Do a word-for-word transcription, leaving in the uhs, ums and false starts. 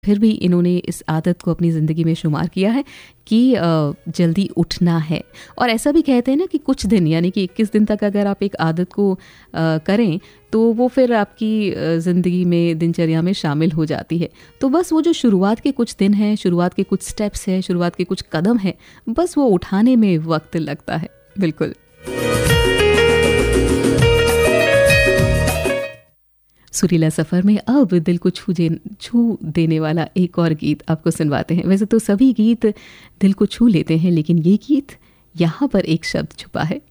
फिर भी इन्होंने इस आदत को अपनी ज़िंदगी में शुमार किया है कि अ, जल्दी उठना है। और ऐसा भी कहते हैं ना कि कुछ दिन यानी कि इक्कीस दिन तक अगर आप एक आदत को अ, करें तो वो फिर आपकी अ, ज़िंदगी में, दिनचर्या में शामिल हो जाती है। तो बस वो जो शुरुआत के कुछ दिन हैं, शुरुआत के कुछ स्टेप्स हैं, शुरुआत के कुछ कदम हैं, बस वो उठाने में वक्त लगता है। बिल्कुल। सुरीला सफ़र में अब दिल को छू जे छू देने वाला एक और गीत आपको सुनवाते हैं। वैसे तो सभी गीत दिल को छू लेते हैं, लेकिन ये गीत यहाँ पर एक शब्द छुपा है।